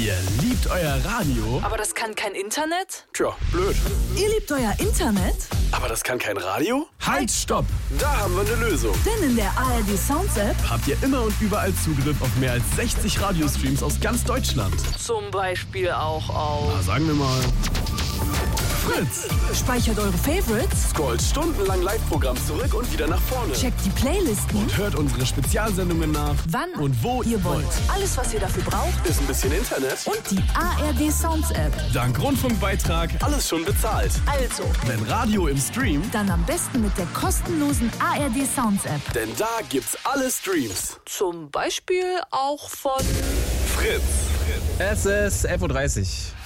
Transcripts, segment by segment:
Ihr liebt euer Radio? Aber das kann kein Internet? Tja, blöd. Ihr liebt euer Internet? Aber das kann kein Radio? Halt, stopp! Da haben wir eine Lösung. Denn in der ARD Sounds App Habt ihr immer und überall Zugriff auf mehr als 60 Radiostreams aus ganz Deutschland. zum Beispiel auch auf Na, sagen wir mal Fritz. speichert eure Favorites, Scrollt stundenlang Live-Programm zurück und wieder nach vorne. checkt die Playlisten, Und hört unsere Spezialsendungen nach, wann und wo ihr wollt. Alles, was ihr dafür braucht Ist ein bisschen Internet. und die ARD Sounds App. Dank Rundfunkbeitrag alles schon bezahlt. Also, Wenn Radio im Stream, dann am besten mit der kostenlosen ARD Sounds App. denn da gibt's alle Streams. Zum Beispiel auch von Fritz. Es ist 11:30 Uhr.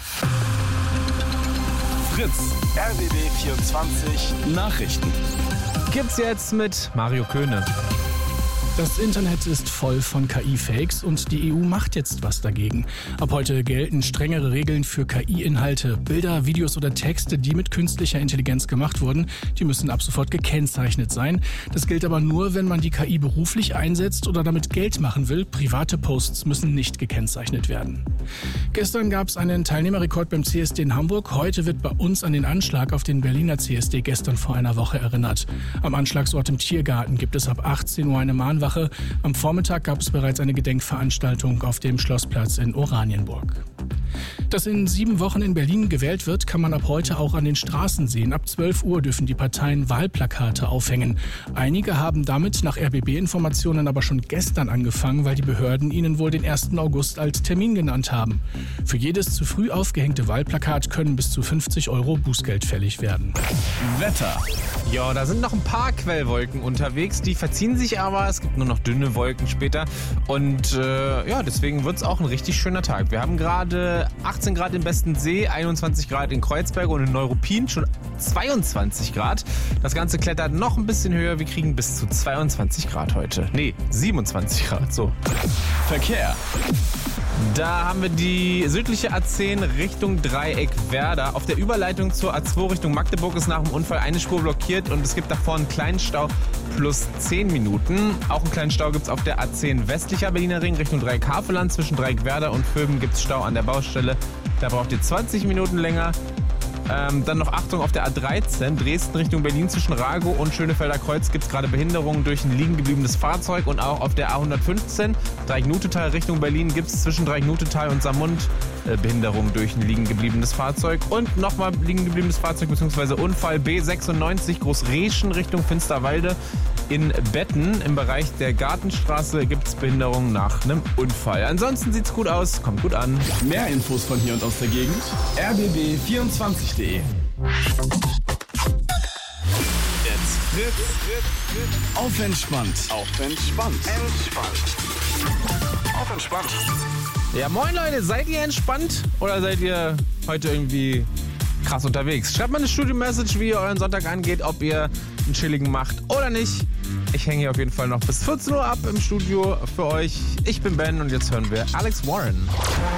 Fritz. RBB 24 Nachrichten. Gibt's jetzt mit Mario Köhne. Das Internet ist voll von KI-Fakes und die EU macht jetzt was dagegen. Ab heute gelten strengere Regeln für KI-Inhalte. Bilder, Videos oder Texte, die mit künstlicher Intelligenz gemacht wurden, die müssen ab sofort gekennzeichnet sein. Das gilt aber nur, wenn man die KI beruflich einsetzt oder damit Geld machen will. Private Posts müssen nicht gekennzeichnet werden. Gestern gab es einen Teilnehmerrekord beim CSD in Hamburg. Heute wird bei uns an den Anschlag auf den Berliner CSD gestern vor einer Woche erinnert. Am Anschlagsort im Tiergarten gibt es ab 18 Uhr eine Mahnwache. Am Vormittag gab es bereits eine Gedenkveranstaltung auf dem Schlossplatz in Oranienburg. Dass in 7 Wochen in Berlin gewählt wird, kann man ab heute auch an den Straßen sehen. Ab 12 Uhr dürfen die Parteien Wahlplakate aufhängen. Einige haben damit nach RBB-Informationen aber schon gestern angefangen, weil die Behörden ihnen wohl den 1. August als Termin genannt haben. Für jedes zu früh aufgehängte Wahlplakat können bis zu 50 € Bußgeld fällig werden. Wetter. Ja, da sind noch ein paar Quellwolken unterwegs. Die verziehen sich aber. Es gibt nur noch dünne Wolken später. Und deswegen wird es auch ein richtig schöner Tag. Wir haben gerade 18 Grad im Bestensee, 21 Grad in Kreuzberg und in Neuruppin schon 22 Grad. Das Ganze klettert noch ein bisschen höher. Wir kriegen bis zu 22 Grad heute. Nee, 27 Grad, so. Verkehr. Da haben wir die südliche A10 Richtung Dreieck Werder. Auf der Überleitung zur A2 Richtung Magdeburg ist nach dem Unfall eine Spur blockiert und es gibt davor einen kleinen Stau plus 10 Minuten. Auch einen kleinen Stau gibt es auf der A10 westlicher Berliner Ring Richtung Dreieck Havelland. Zwischen Dreieck Werder und Vöben gibt es Stau an der Baustelle. Da braucht ihr 20 Minuten länger. Dann noch Achtung auf der A13, Dresden Richtung Berlin zwischen Ragow und Schönefelder Kreuz gibt es gerade Behinderungen durch ein liegen gebliebenes Fahrzeug und auch auf der A115, Dreieck-Nutetal Richtung Berlin gibt es zwischen Dreieck-Nutetal und Saarmund Behinderungen durch ein liegen gebliebenes Fahrzeug und nochmal liegen gebliebenes Fahrzeug bzw. Unfall B96 Großreschen Richtung Finsterwalde. In Betten im Bereich der Gartenstraße gibt es Behinderungen nach einem Unfall. Ansonsten sieht's gut aus, kommt gut an. Mehr Infos von hier und aus der Gegend. rbb24.de. Jetzt Fritz. Auf entspannt. Auf entspannt. Auf entspannt. Ja, moin Leute, seid ihr entspannt oder seid ihr heute irgendwie krass unterwegs? Schreibt mal eine Studio-Message, wie ihr euren Sonntag angeht, ob ihr einen chilligen macht oder nicht. Ich hänge hier auf jeden Fall noch bis 14 Uhr ab im Studio für euch. Ich bin Ben und jetzt hören wir Alex Warren.